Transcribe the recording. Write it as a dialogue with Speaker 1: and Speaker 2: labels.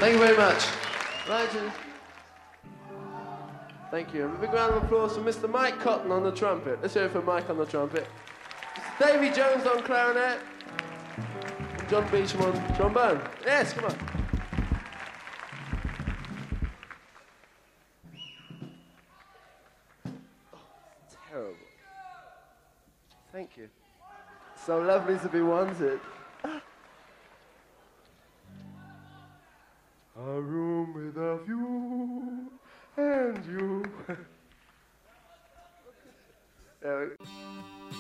Speaker 1: Thank you very much. Right, thank you. A big round of applause for Mr. Mike Cotton on the trumpet. Let's hear it for Mike on the trumpet. Davy Jones on clarinet. And John Beecham on trombone. Yes, come on. Oh, terrible. Thank you. So lovely to be wanted.